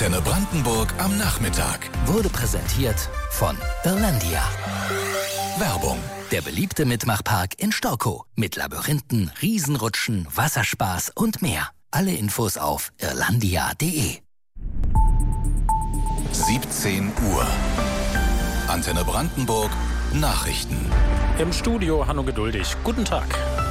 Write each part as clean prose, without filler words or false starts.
Antenne Brandenburg am Nachmittag. Wurde präsentiert von Irlandia. Werbung. Der beliebte Mitmachpark in Storkow. Mit Labyrinthen, Riesenrutschen, Wasserspaß und mehr. Alle Infos auf irlandia.de. 17 Uhr. Antenne Brandenburg. Nachrichten. Im Studio Hanno Geduldig. Guten Tag.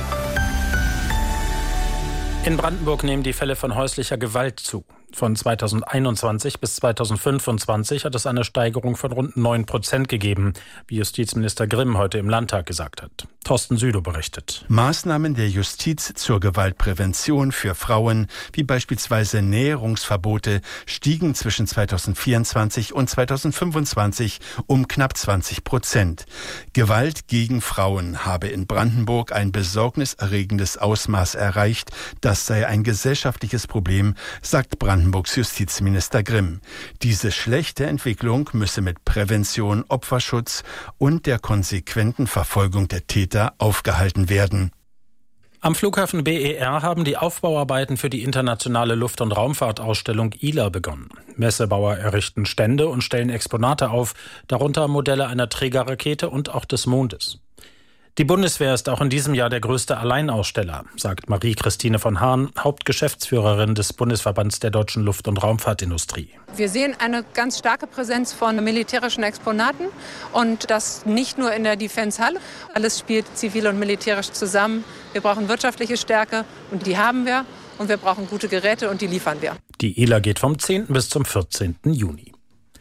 In Brandenburg nehmen die Fälle von häuslicher Gewalt zu. Von 2021 bis 2025 hat es eine Steigerung von rund 9% gegeben, wie Justizminister Grimm heute im Landtag gesagt hat. Thorsten Südow berichtet. Maßnahmen der Justiz zur Gewaltprävention für Frauen, wie beispielsweise Näherungsverbote, stiegen zwischen 2024 und 2025 um knapp 20%. Gewalt gegen Frauen habe in Brandenburg ein besorgniserregendes Ausmaß erreicht. Das sei ein gesellschaftliches Problem, sagt Brandenburgs Justizminister Grimm. Diese schlechte Entwicklung müsse mit Prävention, Opferschutz und der konsequenten Verfolgung der Täter aufgehalten werden. Am Flughafen BER haben die Aufbauarbeiten für die internationale Luft- und Raumfahrtausstellung ILA begonnen. Messebauer errichten Stände und stellen Exponate auf, darunter Modelle einer Trägerrakete und auch des Mondes. Die Bundeswehr ist auch in diesem Jahr der größte Alleinaussteller, sagt Marie-Christine von Hahn, Hauptgeschäftsführerin des Bundesverbands der deutschen Luft- und Raumfahrtindustrie. Wir sehen eine ganz starke Präsenz von militärischen Exponaten und das nicht nur in der Defense-Halle. Alles spielt zivil und militärisch zusammen. Wir brauchen wirtschaftliche Stärke und die haben wir. Und wir brauchen gute Geräte und die liefern wir. Die ILA geht vom 10. bis zum 14. Juni.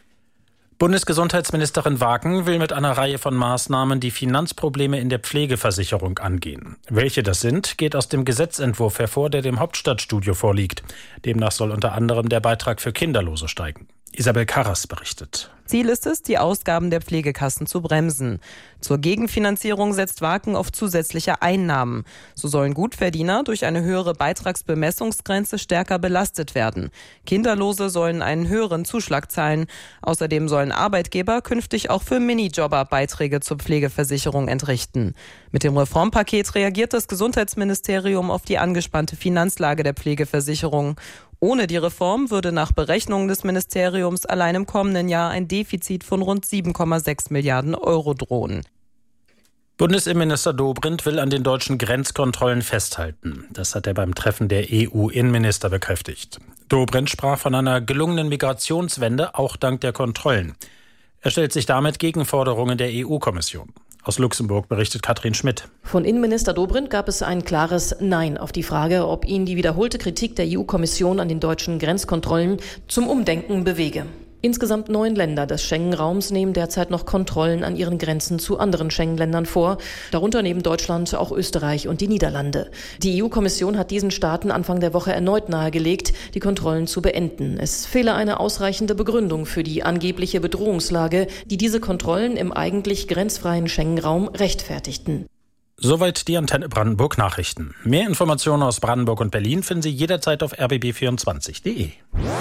Bundesgesundheitsministerin Waken will mit einer Reihe von Maßnahmen die Finanzprobleme in der Pflegeversicherung angehen. Welche das sind, geht aus dem Gesetzentwurf hervor, der dem Hauptstadtstudio vorliegt. Demnach soll unter anderem der Beitrag für Kinderlose steigen. Isabel Karras berichtet. Ziel ist es, die Ausgaben der Pflegekassen zu bremsen. Zur Gegenfinanzierung setzt Waken auf zusätzliche Einnahmen. So sollen Gutverdiener durch eine höhere Beitragsbemessungsgrenze stärker belastet werden. Kinderlose sollen einen höheren Zuschlag zahlen. Außerdem sollen Arbeitgeber künftig auch für Minijobber Beiträge zur Pflegeversicherung entrichten. Mit dem Reformpaket reagiert das Gesundheitsministerium auf die angespannte Finanzlage der Pflegeversicherung. Ohne die Reform würde nach Berechnungen des Ministeriums allein im kommenden Jahr ein Defizit von rund 7,6 Milliarden Euro drohen. Bundesinnenminister Dobrindt will an den deutschen Grenzkontrollen festhalten. Das hat er beim Treffen der EU-Innenminister bekräftigt. Dobrindt sprach von einer gelungenen Migrationswende, auch dank der Kontrollen. Er stellt sich damit gegen Forderungen der EU-Kommission. Aus Luxemburg berichtet Katrin Schmidt. Von Innenminister Dobrindt gab es ein klares Nein auf die Frage, ob ihn die wiederholte Kritik der EU-Kommission an den deutschen Grenzkontrollen zum Umdenken bewege. Insgesamt 9 Länder des Schengen-Raums nehmen derzeit noch Kontrollen an ihren Grenzen zu anderen Schengen-Ländern vor, darunter neben Deutschland auch Österreich und die Niederlande. Die EU-Kommission hat diesen Staaten Anfang der Woche erneut nahegelegt, die Kontrollen zu beenden. Es fehle eine ausreichende Begründung für die angebliche Bedrohungslage, die diese Kontrollen im eigentlich grenzfreien Schengen-Raum rechtfertigten. Soweit die Antenne Brandenburg Nachrichten. Mehr Informationen aus Brandenburg und Berlin finden Sie jederzeit auf rbb24.de.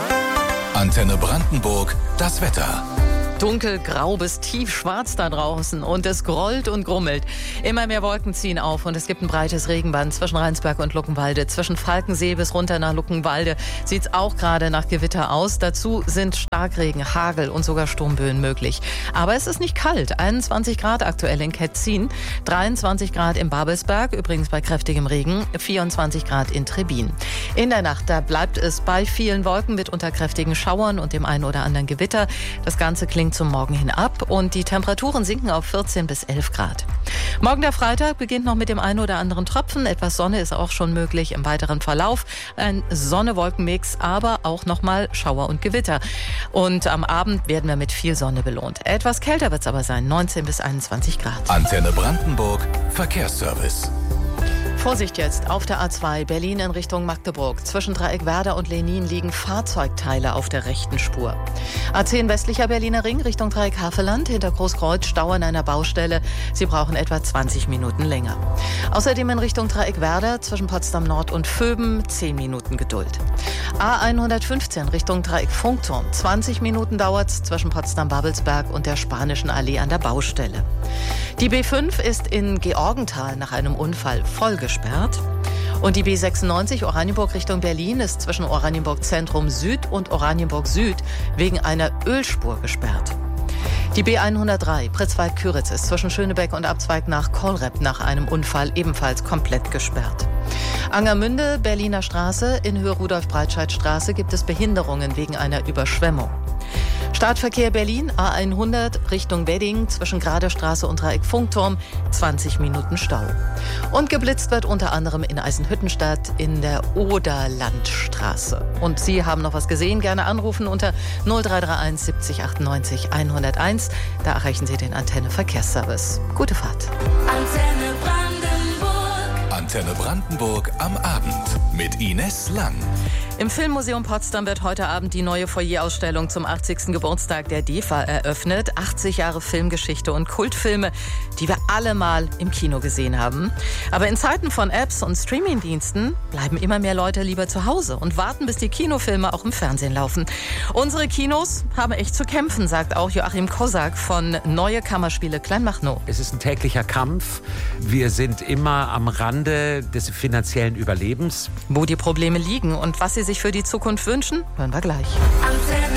Antenne Brandenburg, das Wetter. Dunkelgrau bis tiefschwarz da draußen und es grollt und grummelt. Immer mehr Wolken ziehen auf und es gibt ein breites Regenband zwischen Rheinsberg und Luckenwalde. Zwischen Falkensee bis runter nach Luckenwalde sieht es auch gerade nach Gewitter aus. Dazu sind Starkregen, Hagel und sogar Sturmböen möglich. Aber es ist nicht kalt. 21 Grad aktuell in Ketzin, 23 Grad in Babelsberg, übrigens bei kräftigem Regen, 24 Grad in Trebin. In der Nacht, da bleibt es bei vielen Wolken mit unter kräftigen Schauern und dem einen oder anderen Gewitter. Das Ganze klingt zum Morgen hin ab und die Temperaturen sinken auf 14 bis 11 Grad. Morgen der Freitag beginnt noch mit dem einen oder anderen Tropfen. Etwas Sonne ist auch schon möglich im weiteren Verlauf. Ein Sonne-Wolken-Mix, aber auch nochmal Schauer und Gewitter. Und am Abend werden wir mit viel Sonne belohnt. Etwas kälter wird es aber sein, 19 bis 21 Grad. Antenne Brandenburg, Verkehrsservice. Vorsicht jetzt auf der A2 Berlin in Richtung Magdeburg. Zwischen Dreieckwerder und Lenin liegen Fahrzeugteile auf der rechten Spur. A10 westlicher Berliner Ring Richtung Dreieck Havelland. Hinter Großkreuz Stau an einer Baustelle. Sie brauchen etwa 20 Minuten länger. Außerdem in Richtung Dreieckwerder zwischen Potsdam Nord und Vöben 10 Minuten Geduld. A115 Richtung Dreieck Funkturm. 20 Minuten dauert's zwischen Potsdam-Babelsberg und der Spanischen Allee an der Baustelle. Die B5 ist in Georgenthal nach einem Unfall voll gesperrt. Und die B96 Oranienburg Richtung Berlin ist zwischen Oranienburg Zentrum Süd und Oranienburg Süd wegen einer Ölspur gesperrt. Die B103 Pritzwalk-Küritz ist zwischen Schönebeck und Abzweig nach Kolrep nach einem Unfall ebenfalls komplett gesperrt. Angermünde, Berliner Straße, in Höhe Rudolf-Breitscheid-Straße gibt es Behinderungen wegen einer Überschwemmung. Startverkehr Berlin, A100 Richtung Wedding zwischen Graderstraße und Dreieck-Funkturm, 20 Minuten Stau. Und geblitzt wird unter anderem in Eisenhüttenstadt in der Oderlandstraße. Und Sie haben noch was gesehen, gerne anrufen unter 0331 70 98 101. Da erreichen Sie den Antenne Verkehrsservice. Gute Fahrt. Antenne Brandenburg. Antenne Brandenburg am Abend mit Ines Lang. Im Filmmuseum Potsdam wird heute Abend die neue Foyerausstellung zum 80. Geburtstag der DEFA eröffnet. 80 Jahre Filmgeschichte und Kultfilme, die wir alle mal im Kino gesehen haben. Aber in Zeiten von Apps und Streamingdiensten bleiben immer mehr Leute lieber zu Hause und warten, bis die Kinofilme auch im Fernsehen laufen. Unsere Kinos haben echt zu kämpfen, sagt auch Joachim Kosak von Neue Kammerspiele Kleinmachnow. Es ist ein täglicher Kampf. Wir sind immer am Rande des finanziellen Überlebens. Wo die Probleme liegen und was sie sich für die Zukunft wünschen, hören wir gleich. Antenne